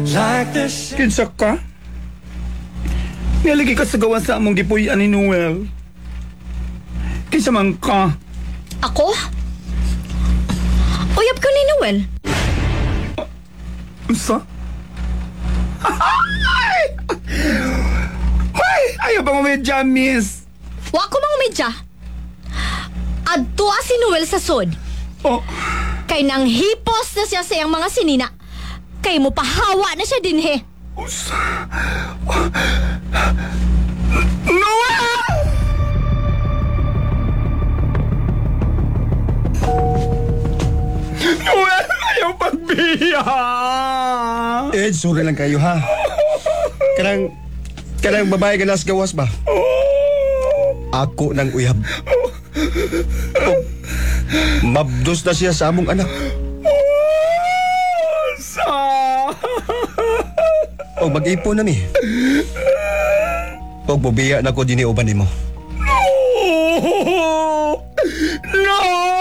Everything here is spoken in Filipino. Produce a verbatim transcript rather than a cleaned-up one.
like the sh- Kinsa ka? Nilagi ka sa gawa sa among gipuy-an ni Noel. Kinsa man ka? Ako? Uyab ko ni Noel. Unsa? Ay! Ay! Ayaw ba mo medya, miss? Wa ko mga medya. Adtua si Noel sa sud. Oh, Kay nang hipos na siya sa iyang mga sinina. Kay mo pahawa na siya dinhe. unsa? Noel! Noel! Ayaw pagbiya! Ed, sorry lang kayo ha. Kanang, kanang babae ka nas gawas ba? Ako nang uyab. Oh, mabdos na siya sa among anak. Sa... O mag-ipon na mi. Pag bubiya na ko dini uban nimo. No! No!